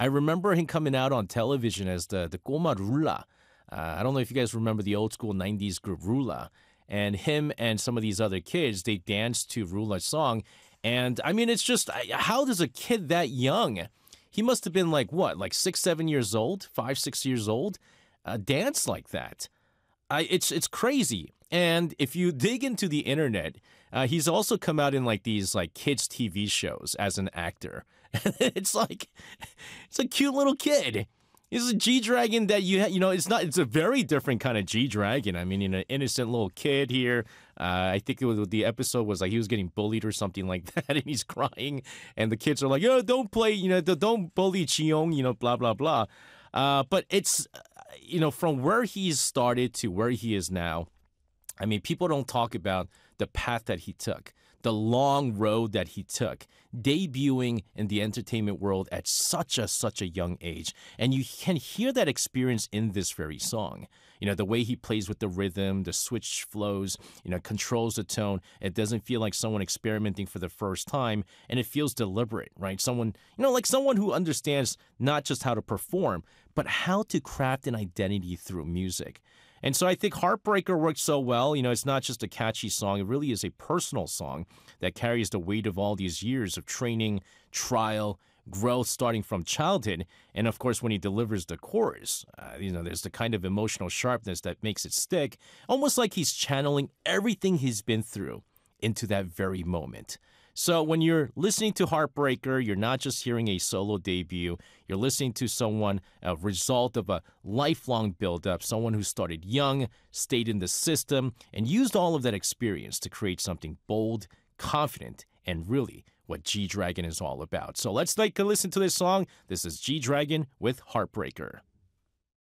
I remember him coming out on television as the Goma Rula. I don't know if you guys remember the old school 90s group Rula. And him and some of these other kids, they danced to Rula's song. And I mean, it's just, how does a kid that young, he must have been like what, like 6, 7 years old, 5, 6 years old, dance like that? It's crazy. And if you dig into the internet, he's also come out in like these like kids TV shows as an actor. It's like it's a cute little kid. He's a G Dragon that it's a very different kind of G Dragon. I mean, an innocent little kid here. I think the episode was like he was getting bullied or something like that, and he's crying, and the kids are like, "Oh, don't play, don't bully Chiong, blah blah blah." But it's from where he's started to where he is now. I mean, people don't talk about the path that he took, the long road that he took, debuting in the entertainment world at such a young age. And you can hear that experience in this very song. The way he plays with the rhythm, the switch flows, controls the tone. It doesn't feel like someone experimenting for the first time, and it feels deliberate, right? Someone, like someone who understands not just how to perform, but how to craft an identity through music. And so I think Heartbreaker works so well. It's not just a catchy song. It really is a personal song that carries the weight of all these years of training, trial, growth starting from childhood. And of course, when he delivers the chorus, there's the kind of emotional sharpness that makes it stick, almost like he's channeling everything he's been through into that very moment. So when you're listening to Heartbreaker, you're not just hearing a solo debut. You're listening to someone, a result of a lifelong buildup, someone who started young, stayed in the system, and used all of that experience to create something bold, confident, and really what G Dragon is all about. So let's take a listen to this song. This is G Dragon with Heartbreaker.